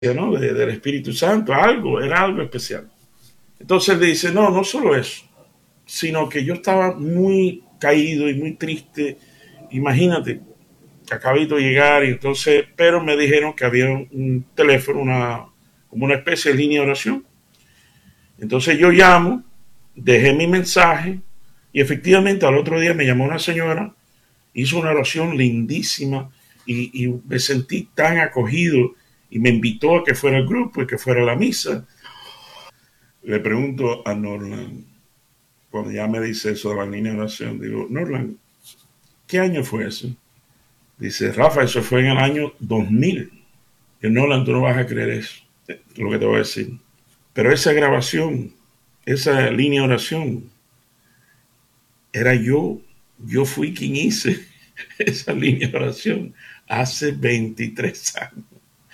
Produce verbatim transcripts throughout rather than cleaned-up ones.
¿no? De, del Espíritu Santo, algo, era algo especial. Entonces él dice, no, no solo eso, sino que yo estaba muy caído y muy triste. Imagínate, acabito de llegar y entonces, pero me dijeron que había un teléfono, una, como una especie de línea de oración. Entonces yo llamo, dejé mi mensaje y efectivamente al otro día me llamó una señora, hizo una oración lindísima y, y me sentí tan acogido y me invitó a que fuera al grupo y que fuera a la misa. Le pregunto a Norland, cuando ya me dice eso de la línea de oración, digo, Norland, ¿qué año fue eso? Dice, Rafa, eso fue en el año dos mil. Y Norland, tú no vas a creer eso, lo que te voy a decir. Pero esa grabación, esa línea de oración, era yo. Yo fui quien hice esa línea de oración hace veintitrés años.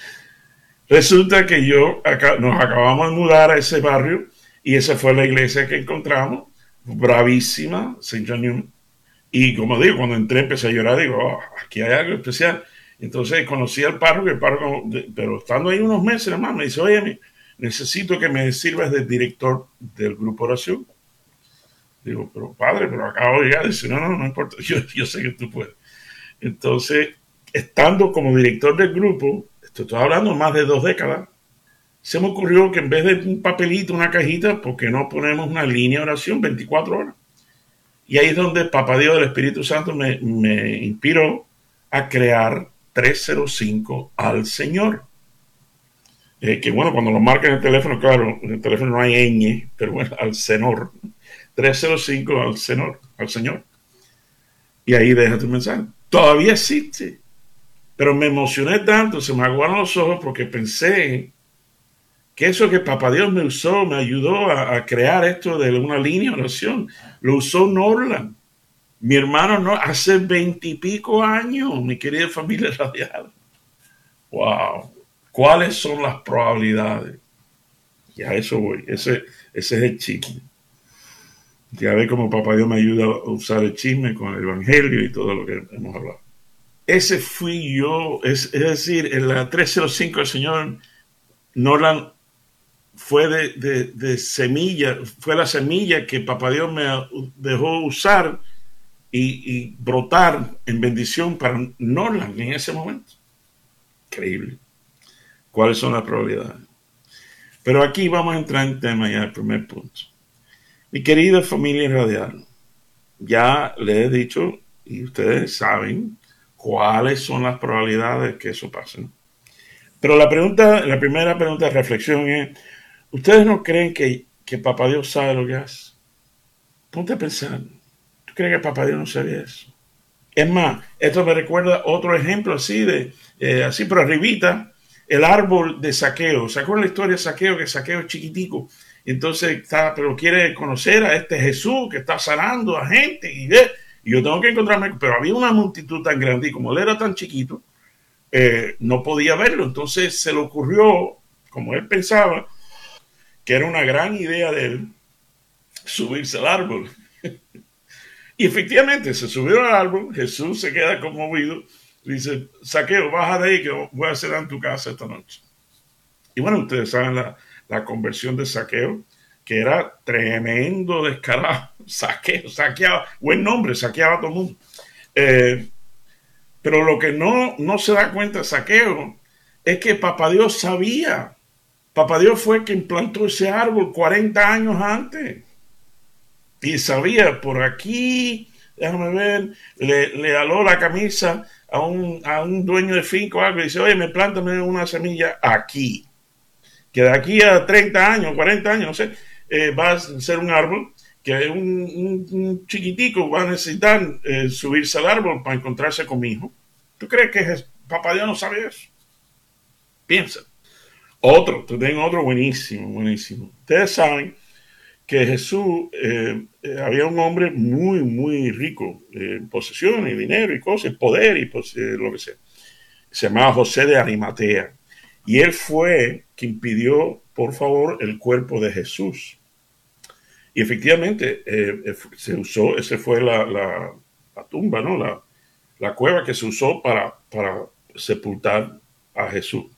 Resulta que yo acá, nos acabamos de mudar a ese barrio y esa fue la iglesia que encontramos, bravísima, Saint John Newman. Y como digo, cuando entré empecé a llorar, digo, oh, aquí hay algo especial. Entonces conocí al párroco, el párroco, pero estando ahí unos meses, hermano, me dice, oye, necesito que me sirvas de director del grupo oración. Digo, pero padre, pero acabo de llegar. Dice, no, no, no importa, yo, yo sé que tú puedes. Entonces, estando como director del grupo, esto estoy hablando más de dos décadas, se me ocurrió que en vez de un papelito, una cajita, ¿por qué no ponemos una línea de oración veinticuatro horas? Y ahí es donde Papá Dios del Espíritu Santo me, me inspiró a crear trescientos cinco al Señor. Eh, que bueno, cuando lo marca en el teléfono, claro, en el teléfono no hay ñ, pero bueno, al Señor. trescientos cinco al Señor, al Señor. Y ahí deja tu mensaje. Todavía existe. Pero me emocioné tanto, se me aguaron los ojos porque pensé que eso que Papá Dios me usó, me ayudó a, a crear esto de una línea de oración. Lo usó Norland. Mi hermano no, hace veintipico años, mi querida familia radial. Wow. ¿Cuáles son las probabilidades? Y a eso voy. Ese, ese es el chisme. Ya ve cómo Papá Dios me ayuda a usar el chisme con el Evangelio y todo lo que hemos hablado. Ese fui yo, es, es decir, en la trescientos cinco el señor Norland fue de, de, de semilla, fue la semilla que Papá Dios me dejó usar y, y brotar en bendición para Norland en ese momento. Increíble. ¿Cuáles son las probabilidades? Pero aquí vamos a entrar en tema ya, el primer punto. Mi querida familia radial, ya les he dicho, y ustedes saben, cuáles son las probabilidades de que eso pase. Pero la pregunta, la primera pregunta de reflexión es, ¿ustedes no creen que, que Papá Dios sabe lo que hace? Ponte a pensar, ¿tú crees que Papá Dios no sabía eso? Es más, esto me recuerda otro ejemplo así, de eh, así por arribita, el árbol de Saqueo. ¿Se acuerdan la historia de Saqueo? Que Saqueo es chiquitico. Entonces está, pero quiere conocer a este Jesús que está sanando a gente y, ve, y yo tengo que encontrarme, pero había una multitud tan grande y como él era tan chiquito, eh, no podía verlo. Entonces se le ocurrió, como él pensaba, que era una gran idea de él subirse al árbol. Y efectivamente se subió al árbol, Jesús se queda conmovido, dice, Saqueo, baja de ahí que voy a cenar en tu casa esta noche. Y bueno, ustedes saben la, la conversión de Saqueo, que era tremendo descarado. Saqueo, saqueaba, buen nombre, saqueaba a todo el mundo. Eh, pero lo que no, no se da cuenta Saqueo es que Papá Dios sabía. Papá Dios fue quien plantó ese árbol cuarenta años antes. Y sabía, por aquí, déjame ver, le, le aló la camisa a un, a un dueño de finca o algo y dice, oye, me plántame una semilla aquí. Que de aquí a treinta años, cuarenta años, no sé, eh, va a ser un árbol que un, un, un chiquitico va a necesitar eh, subirse al árbol para encontrarse con mi hijo. ¿Tú crees que es, Papá Dios no sabe eso? Piensa. Otro, tú tengo otro buenísimo, buenísimo. Ustedes saben que Jesús, eh, eh, había un hombre muy, muy rico, en eh, posesiones, dinero y cosas, poder y eh, lo que sea. Se llamaba José de Arimatea. Y él fue quien pidió, por favor, el cuerpo de Jesús. Y efectivamente, eh, se usó, esa fue la, la, la tumba, ¿no? La, la cueva que se usó para, para sepultar a Jesús.